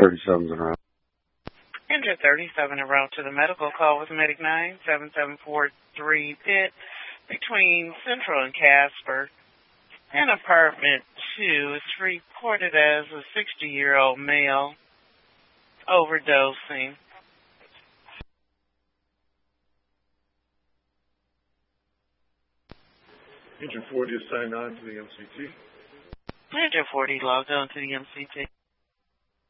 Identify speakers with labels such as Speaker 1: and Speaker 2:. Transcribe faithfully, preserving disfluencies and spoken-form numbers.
Speaker 1: thirty-seven's en route.
Speaker 2: Engine thirty-seven en route to the medical call with Medic nine seven seven four three pit between Central and Casper. An apartment two is reported as a sixty-year-old male overdosing.
Speaker 3: Engine forty is signed on to the M C T.
Speaker 2: Engine forty logged on to the M C T.